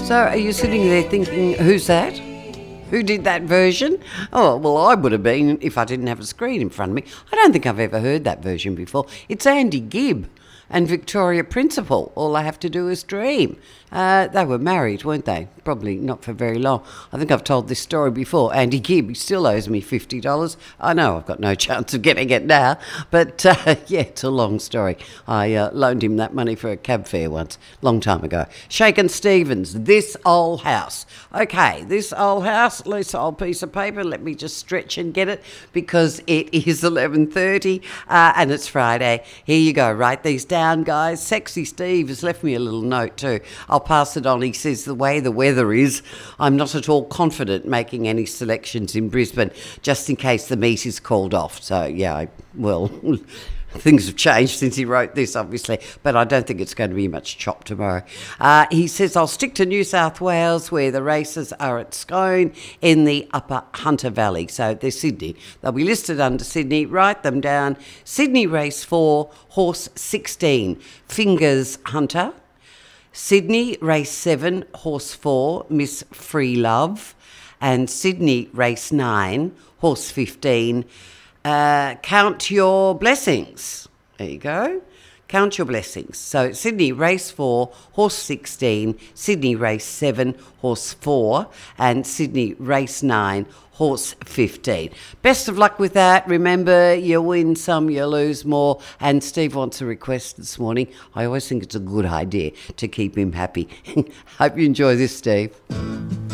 So are you sitting there thinking, who's that? Who did that version? Oh, well, I would have been if I didn't have a screen in front of me. I don't think I've ever heard that version before. It's Andy Gibb and Victoria Principal. All I have to do is dream. They were married, weren't they? Probably not for very long. I think I've told this story before. Andy Gibb, he still owes me $50. I know I've got no chance of getting it now, but yeah, it's a long story. I loaned him that money for a cab fare once, long time ago. Shakin' Stevens, This Old House. Okay, this old house, this old piece of paper, let me just stretch and get it because it is 11:30 and it's Friday. Here you go, write these down, guys. Sexy Steve has left me a little note too. I'll pass it on. He says, the way the weather is, I'm not at all confident making any selections in Brisbane, just in case the meet is called off. So, yeah, well, things have changed since he wrote this, obviously, but I don't think it's going to be much chop tomorrow. He says, I'll stick to New South Wales, where the races are at Scone in the Upper Hunter Valley. So they're Sydney. They'll be listed under Sydney. Write them down. Sydney Race 4, Horse 16, Fingers Hunter. Sydney Race 7, Horse 4, Miss Free Love. And Sydney Race 9, Horse 15, Count Your Blessings. There you go. Count Your Blessings. So Sydney Race 4, Horse 16, Sydney Race 7, Horse 4, and Sydney Race 9, Horse 15. Best of luck with that. Remember, you win some, you lose more. And Steve wants a request this morning. I always think it's a good idea to keep him happy. Hope you enjoy this, Steve.